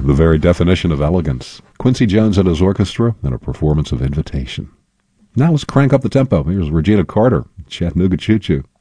the very definition of elegance. Quincy Jones and his orchestra in a performance of Invitation. Now let's crank up the tempo. Here's Regina Carter, Chattanooga Choo Choo.